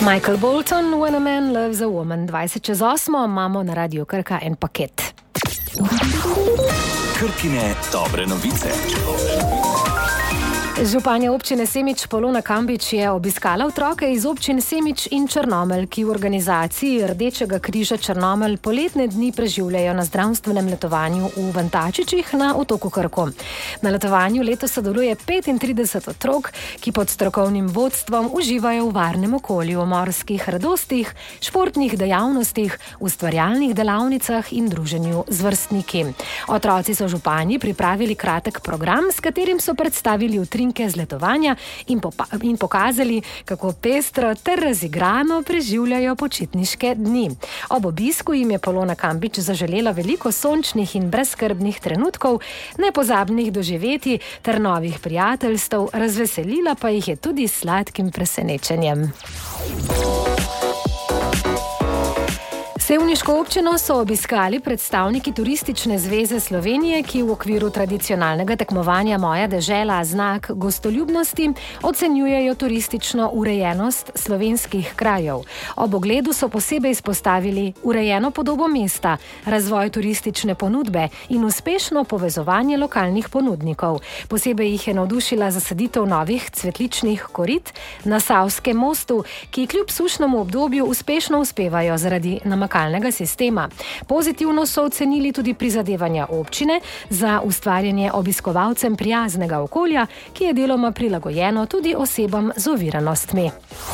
Michael Bolton, When a Man Loves a Woman. 20:08 imamo na Radiu Krka en paket. Krkine dobre novice. Županja občine Semič Polona Kambič je obiskala otroke iz občin Semič in Črnomelj, ki v organizaciji Rdečega križa Črnomelj poletne dni preživljajo na zdravstvenem letovanju v Vantačičih na otoku Krku. Na letovanju letos sodeluje 35 otrok, ki pod strokovnim vodstvom uživajo v varnem okolju, morskih radostih, športnih dejavnostih, ustvarjalnih delavnicah in druženju z vrstniki. Otroci so županji pripravili kratek program, s katerim so predstavili utrinke z letovanja in pokazali, kako pestro ter razigrano preživljajo počitniške dni. Ob obisku jim je Polona Kambič zaželela veliko sončnih in brezskrbnih trenutkov, nepozabnih doživetij ter novih prijateljstev, razveselila pa jih je tudi s sladkim presenečenjem. Sevniško občino so obiskali predstavniki Turistične zveze Slovenije, ki v okviru tradicionalnega tekmovanja Moja dežela znak gostoljubnosti ocenjujejo turistično urejenost slovenskih krajev. Ob ogledu so posebej izpostavili urejeno podobo mesta, razvoj turistične ponudbe in uspešno povezovanje lokalnih ponudnikov. Posebej jih je navdušila zasaditev novih cvetličnih korit na Savskem mostu, ki kljub sušnemu obdobju uspešno uspevajo zaradi namakalnega sistema. Pozitivno so ocenili tudi prizadevanja občine za ustvarjanje obiskovalcem prijaznega okolja, ki je deloma prilagojeno tudi osebam z oviranostmi.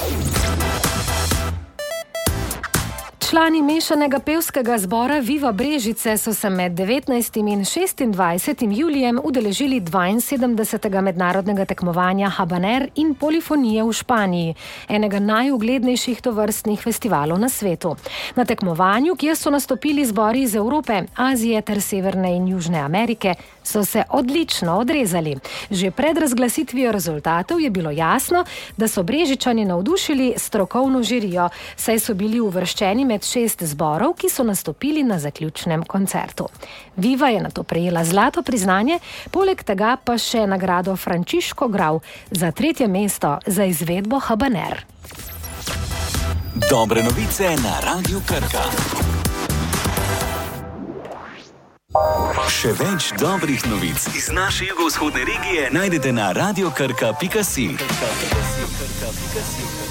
Člani mešanega pevskega zbora Viva Brežice so se med 19. in 26. julijem udeležili 72. mednarodnega tekmovanja Habaner in polifonije v Španiji, enega najuglednejših tovrstnih festivalov na svetu. Na tekmovanju, kjer so nastopili zbori iz Evrope, Azije ter Severne in Južne Amerike, so se odlično odrezali. Že pred razglasitvijo rezultatov je bilo jasno, da so Brežičani navdušili strokovno žirijo, saj so bili uvrščeni med 6 zborov, ki so nastopili na zaključnem koncertu. Viva je nato prejela zlato priznanje, poleg tega pa še nagrado Frančiško Grav za 3. mesto za izvedbo Habaner. Dobre novice na Radiu Krka. Še več dobrih novic iz naše jugovzhodne regije najdete na radiokrka.si.